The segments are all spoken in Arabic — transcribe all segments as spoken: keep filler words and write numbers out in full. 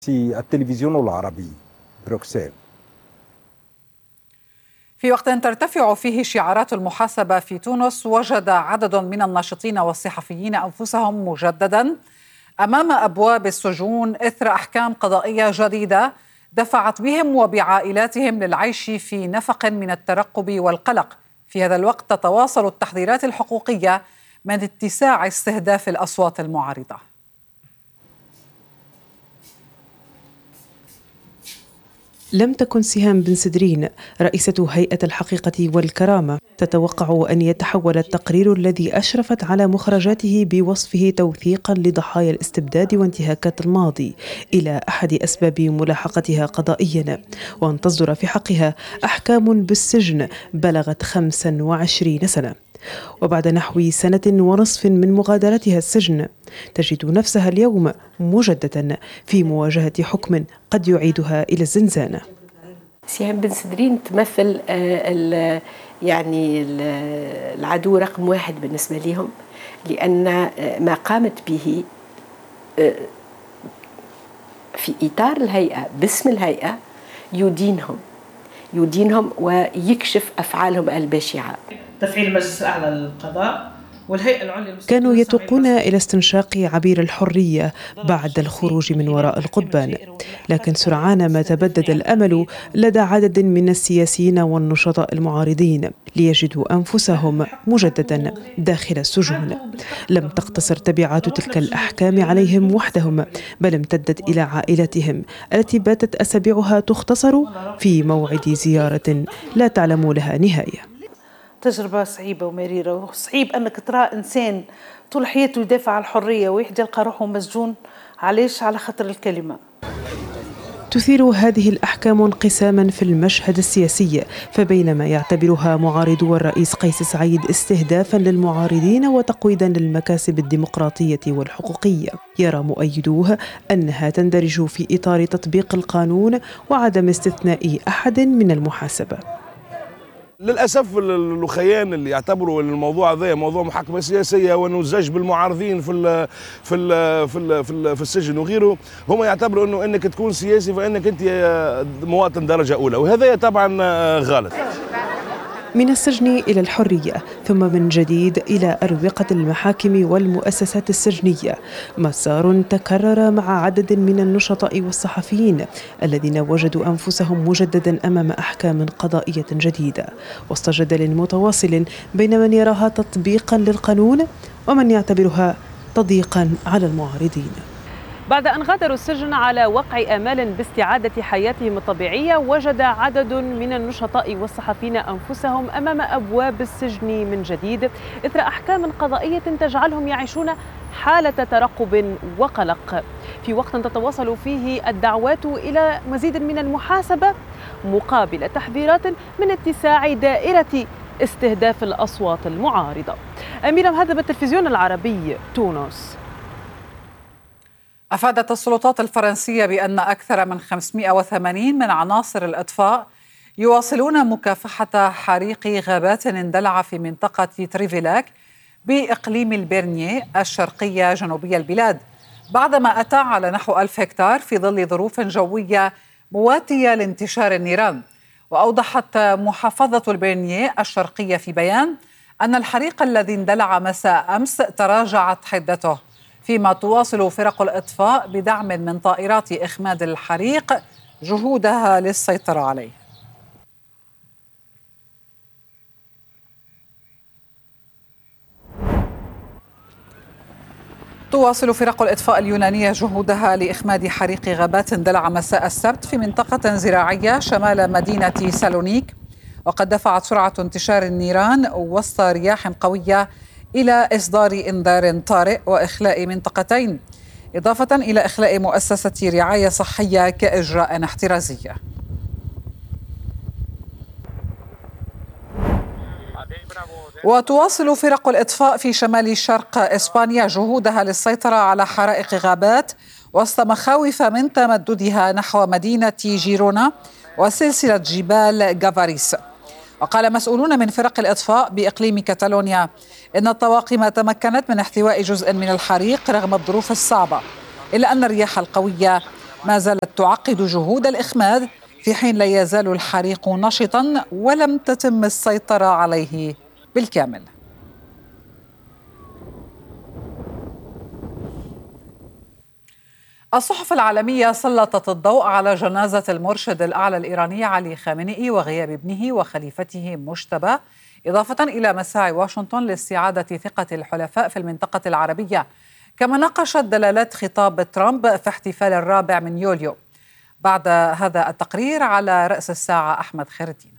التلفزيون العربي بروكسل. في وقت ترتفع فيه شعارات المحاسبة في تونس، وجد عدد من الناشطين والصحفيين أنفسهم مجددا أمام أبواب السجون إثر أحكام قضائية جديدة دفعت بهم وبعائلاتهم للعيش في نفق من الترقب والقلق. في هذا الوقت تتواصل التحذيرات الحقوقية من اتساع استهداف الأصوات المعارضة. لم تكن سهام بن سدرين رئيسة هيئة الحقيقة والكرامة تتوقع أن يتحول التقرير الذي أشرفت على مخرجاته بوصفه توثيقا لضحايا الاستبداد وانتهاكات الماضي إلى أحد أسباب ملاحقتها قضائيا، وأن تصدر في حقها أحكام بالسجن بلغت خمسا وعشرين سنة. وبعد نحو سنة ونصف من مغادرتها السجن تجد نفسها اليوم مجددا في مواجهة حكم قد يعيدها إلى الزنزانة. سهام بن سدرين تمثل ال يعني ال العدو رقم واحد بالنسبة لهم، لأن ما قامت به في إطار الهيئة باسم الهيئة يدينهم يدينهم ويكشف أفعالهم البشعة. تفعيل المجلس الأعلى للقضاء والهيئة العليا كانوا يتوقون إلى استنشاق عبير الحرية بعد الخروج من وراء القضبان، لكن سرعان ما تبدد الأمل لدى عدد من السياسيين والنشطاء المعارضين ليجدوا أنفسهم مجددا داخل السجون. لم تقتصر تبعات تلك الأحكام عليهم وحدهم، بل امتدت إلى عائلتهم التي باتت أسابيعها تختصر في موعد زيارة لا تعلم لها نهاية. تجربة صعيبة ومريرة، وصعيب أنك ترى إنسان طول حياته يدافع عن الحرية ويحدى يلقى روحه مسجون. علاش؟ على خاطر الكلمة. تثير هذه الأحكام انقساما في المشهد السياسي، فبينما يعتبرها معارضو الرئيس قيس سعيد استهدافا للمعارضين وتقويضا للمكاسب الديمقراطية والحقوقية، يرى مؤيدوه أنها تندرج في إطار تطبيق القانون وعدم استثناء أحد من المحاسبة. للاسف الاخيان اللي يعتبروا ان الموضوع هذا موضوع محاكمه سياسيه وانه الزج بالمعارضين في ال في ال في ال في, ال في السجن وغيره، هم يعتبروا انه انك تكون سياسي فانك انت مواطن درجه اولى، وهذا طبعا غلط. من السجن إلى الحرية، ثم من جديد إلى أروقة المحاكم والمؤسسات السجنية، مسار تكرر مع عدد من النشطاء والصحفيين الذين وجدوا أنفسهم مجددا أمام أحكام قضائية جديدة، وسط جدل متواصل بين من يراها تطبيقا للقانون ومن يعتبرها تضييقا على المعارضين. بعد أن غادروا السجن على وقع آمال باستعادة حياتهم الطبيعية، وجد عدد من النشطاء والصحفيين أنفسهم أمام أبواب السجن من جديد إثر أحكام قضائية تجعلهم يعيشون حالة ترقب وقلق، في وقت تتواصل فيه الدعوات إلى مزيد من المحاسبة مقابل تحذيرات من اتساع دائرة استهداف الأصوات المعارضة. أميرة مهذب، التلفزيون العربي، تونس. أفادت السلطات الفرنسية بأن أكثر من خمسمائة وثمانين من عناصر الإطفاء يواصلون مكافحة حريق غابات اندلع في منطقة تريفيلاك بإقليم البيرنيي الشرقية جنوبية البلاد، بعدما أتى على نحو ألف هكتار في ظل ظروف جوية مواتية لانتشار النيران. وأوضحت محافظة البيرنيي الشرقية في بيان أن الحريق الذي اندلع مساء أمس تراجعت حدته، فيما تواصل فرق الإطفاء بدعم من طائرات إخماد الحريق جهودها للسيطرة عليه. تواصل فرق الإطفاء اليونانية جهودها لإخماد حريق غابات اندلع مساء السبت في منطقة زراعية شمال مدينة سالونيك، وقد دفعت سرعة انتشار النيران وسط رياح قوية إلى إصدار إنذار طارئ وإخلاء منطقتين، إضافة إلى إخلاء مؤسسة رعاية صحية كإجراء احترازي. وتواصل فرق الإطفاء في شمال شرق إسبانيا جهودها للسيطرة على حرائق غابات وسط مخاوف من تمددها نحو مدينة جيرونا وسلسلة جبال غافاريس. وقال مسؤولون من فرق الإطفاء بإقليم كاتالونيا إن الطواقم تمكنت من احتواء جزء من الحريق رغم الظروف الصعبة، إلا أن الرياح القوية ما زالت تعقد جهود الإخماد في حين لا يزال الحريق نشطا ولم تتم السيطرة عليه بالكامل. الصحف العالمية سلطت الضوء على جنازة المرشد الأعلى الإيراني علي خامنئي وغياب ابنه وخليفته مجتبى، إضافة إلى مساعي واشنطن لاستعادة ثقة الحلفاء في المنطقة العربية. كما ناقشت دلالات خطاب ترامب في احتفال الرابع من يوليو. بعد هذا التقرير على رأس الساعة أحمد خير الدين.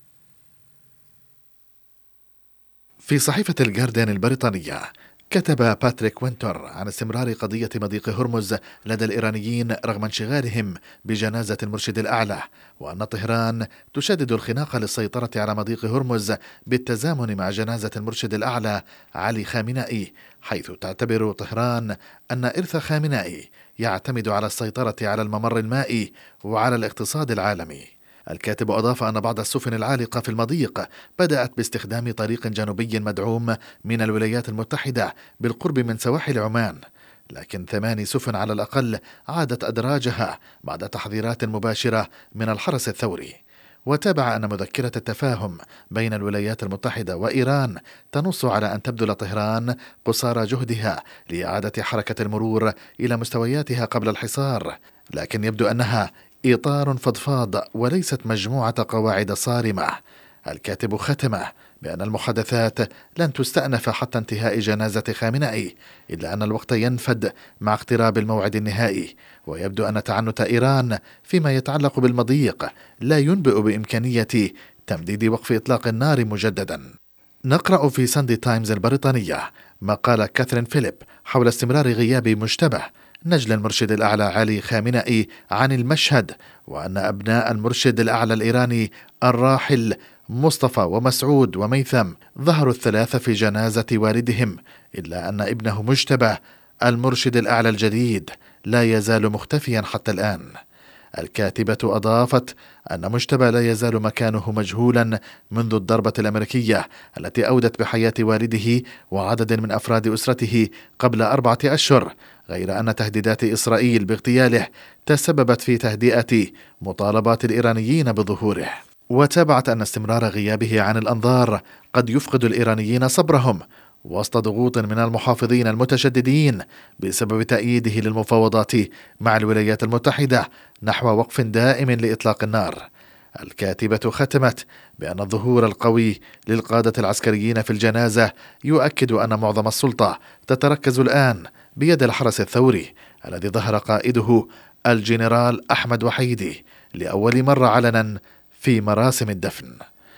في صحيفة الجارديان البريطانية كتب باتريك وينتر عن استمرار قضية مضيق هرمز لدى الإيرانيين رغم انشغالهم بجنازة المرشد الأعلى، وأن طهران تشدد الخناق للسيطرة على مضيق هرمز بالتزامن مع جنازة المرشد الأعلى علي خامنئي، حيث تعتبر طهران أن إرث خامنئي يعتمد على السيطرة على الممر المائي وعلى الاقتصاد العالمي. الكاتب أضاف أن بعض السفن العالقة في المضيق بدأت باستخدام طريق جنوبي مدعوم من الولايات المتحدة بالقرب من سواحل عمان، لكن ثماني سفن على الأقل عادت أدراجها بعد تحذيرات مباشرة من الحرس الثوري. وتابع أن مذكرة التفاهم بين الولايات المتحدة وإيران تنص على أن تبذل طهران قصارى جهدها لإعادة حركة المرور إلى مستوياتها قبل الحصار، لكن يبدو أنها إطار فضفاض وليست مجموعة قواعد صارمة. الكاتب ختم بأن المحادثات لن تستأنف حتى انتهاء جنازة خامنئي، إلا أن الوقت ينفد مع اقتراب الموعد النهائي، ويبدو أن تعنت إيران فيما يتعلق بالمضيق لا ينبئ بإمكانية تمديد وقف إطلاق النار مجددا. نقرأ في ساندي تايمز البريطانية مقال كاثرين فيليب حول استمرار غياب مجتبى نجل المرشد الأعلى علي خامنئي عن المشهد، وأن أبناء المرشد الأعلى الإيراني الراحل مصطفى ومسعود وميثم ظهروا الثلاثة في جنازة والدهم، إلا أن ابنه مجتبى المرشد الأعلى الجديد لا يزال مختفيا حتى الآن. الكاتبة أضافت أن مجتبى لا يزال مكانه مجهولا منذ الضربة الأمريكية التي أودت بحياة والده وعدد من أفراد أسرته قبل أربعة أشهر، غير أن تهديدات إسرائيل باغتياله تسببت في تهدئة مطالبات الإيرانيين بظهوره. وتابعت أن استمرار غيابه عن الأنظار قد يفقد الإيرانيين صبرهم وسط ضغوط من المحافظين المتشددين بسبب تأييده للمفاوضات مع الولايات المتحدة نحو وقف دائم لإطلاق النار. الكاتبة ختمت بأن الظهور القوي للقادة العسكريين في الجنازة يؤكد أن معظم السلطة تتركز الآن بيد الحرس الثوري الذي ظهر قائده الجنرال أحمد وحيدي لأول مرة علنا في مراسم الدفن.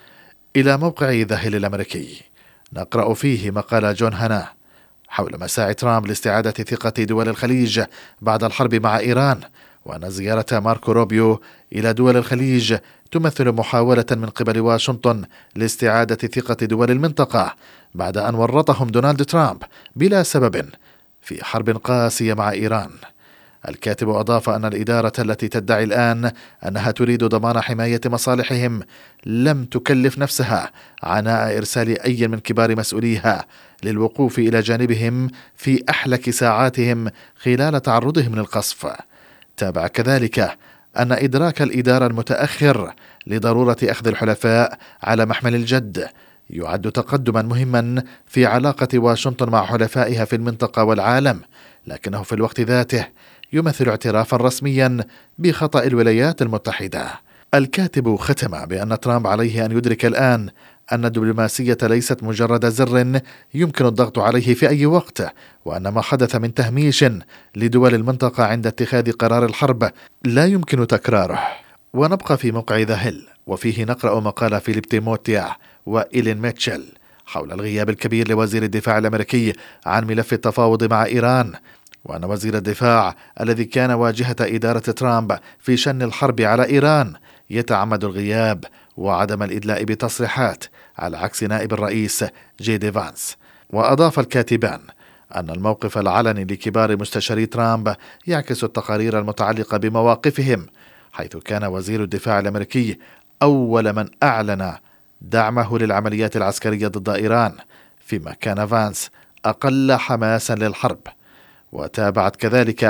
إلى موقع ذا هيل الأمريكي نقرأ فيه مقال جون هانا حول مساعي ترامب لاستعادة ثقة دول الخليج بعد الحرب مع إيران، وأن زيارة ماركو روبيو إلى دول الخليج تمثل محاولة من قبل واشنطن لاستعادة ثقة دول المنطقة بعد أن ورطهم دونالد ترامب بلا سبب في حرب قاسية مع إيران. الكاتب أضاف أن الإدارة التي تدعي الآن أنها تريد ضمان حماية مصالحهم لم تكلف نفسها عناء إرسال أي من كبار مسؤوليها للوقوف إلى جانبهم في أحلك ساعاتهم خلال تعرضهم للقصف. تابع كذلك أن إدراك الإدارة المتأخر لضرورة أخذ الحلفاء على محمل الجد يعد تقدما مهما في علاقة واشنطن مع حلفائها في المنطقة والعالم، لكنه في الوقت ذاته يمثل اعترافا رسميا بخطأ الولايات المتحدة. الكاتب ختم بأن ترامب عليه أن يدرك الآن أن الدبلوماسية ليست مجرد زر يمكن الضغط عليه في أي وقت، وأن ما حدث من تهميش لدول المنطقة عند اتخاذ قرار الحرب لا يمكن تكراره. ونبقى في موقع ذا هيل وفيه نقرأ مقال فيليب تيموتيا وإيلين ميتشل حول الغياب الكبير لوزير الدفاع الأمريكي عن ملف التفاوض مع إيران، وأن وزير الدفاع الذي كان واجهة إدارة ترامب في شن الحرب على إيران يتعمد الغياب وعدم الإدلاء بتصريحات على عكس نائب الرئيس جي دي فانس. وأضاف الكاتبان أن الموقف العلني لكبار مستشاري ترامب يعكس التقارير المتعلقة بمواقفهم، حيث كان وزير الدفاع الأمريكي أول من أعلن دعمه للعمليات العسكرية ضد إيران، فيما كان فانس أقل حماسا للحرب. وتابعت كذلك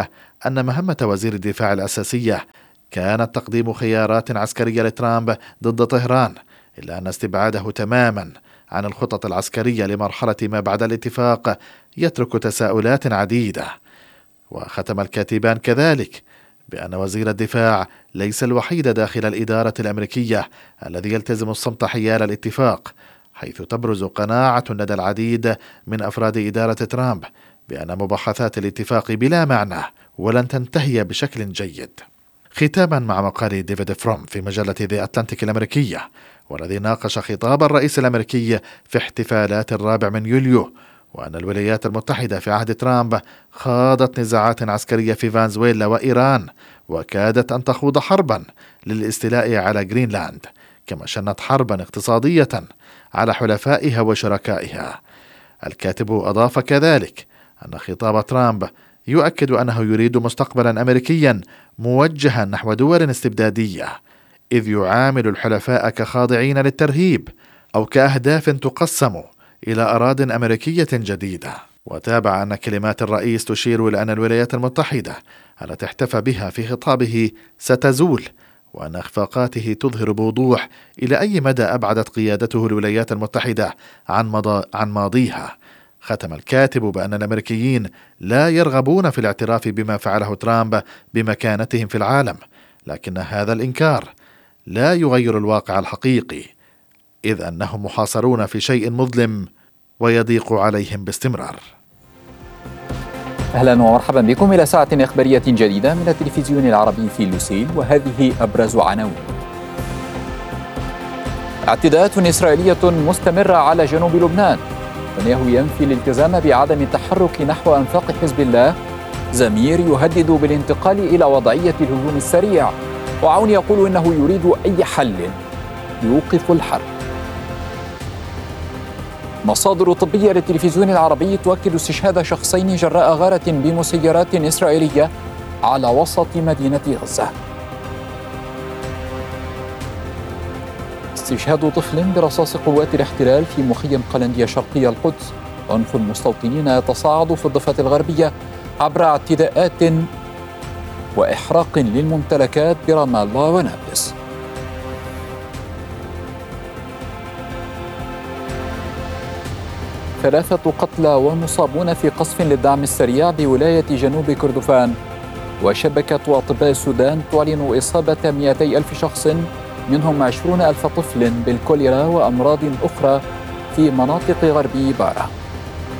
أن مهمة وزير الدفاع الأساسية كانت تقديم خيارات عسكرية لترامب ضد طهران، إلا أن استبعاده تماما عن الخطط العسكرية لمرحلة ما بعد الاتفاق يترك تساؤلات عديدة. وختم الكاتبان كذلك بأن وزير الدفاع ليس الوحيد داخل الإدارة الأمريكية الذي يلتزم الصمت حيال الاتفاق، حيث تبرز قناعة لدى العديد من أفراد إدارة ترامب بأن مباحثات الاتفاق بلا معنى ولن تنتهي بشكل جيد. ختاما مع مقال ديفيد فروم في مجلة ذا أتلانتيك الأمريكية، والذي ناقش خطاب الرئيس الأمريكي في احتفالات الرابع من يوليو، وأن الولايات المتحدة في عهد ترامب خاضت نزاعات عسكرية في فنزويلا وإيران، وكادت أن تخوض حربا للاستيلاء على جرينلاند، كما شنت حربا اقتصادية على حلفائها وشركائها. الكاتب أضاف كذلك أن خطاب ترامب يؤكد أنه يريد مستقبلا أمريكيا موجها نحو دول استبدادية، إذ يعامل الحلفاء كخاضعين للترهيب أو كأهداف تقسم إلى أراضٍ أمريكية جديدة. وتابع أن كلمات الرئيس تشير إلى أن الولايات المتحدة التي احتفى بها في خطابه ستزول، وأن إخفاقاته تظهر بوضوح إلى أي مدى أبعدت قيادته الولايات المتحدة عن, مضى عن ماضيها. ختم الكاتب بأن الأمريكيين لا يرغبون في الاعتراف بما فعله ترامب بمكانتهم في العالم، لكن هذا الإنكار لا يغير الواقع الحقيقي، إذ أنهم محاصرون في شيء مظلم ويضيق عليهم باستمرار. أهلا ومرحبا بكم إلى ساعة إخبارية جديدة من التلفزيون العربي في لوسيل، وهذه أبرز عناوين. اعتداءات إسرائيلية مستمرة على جنوب لبنان، نتنياهو ينفي الالتزام بعدم التحرك نحو أنفاق حزب الله، زمير يهدد بالانتقال إلى وضعية الهجوم السريع، وعون يقول إنه يريد أي حل يوقف الحرب. مصادر طبية للتلفزيون العربي تؤكد استشهاد شخصين جراء غارة بمسيرات إسرائيلية على وسط مدينة غزة. استشهاد طفل برصاص قوات الاحتلال في مخيم قلندية شرقية القدس. عنف المستوطنين يتصاعد في الضفة الغربية عبر اعتداءات وإحراق للممتلكات برام الله ونابلس. ثلاثة قتلى ومصابون في قصف للدعم السريع بولاية جنوب كردفان. وشبكة أطباء السودان تعلن إصابة مئتي ألف شخص منهم عشرون ألف طفل بالكوليرا وأمراض أخرى في مناطق غرب بارا.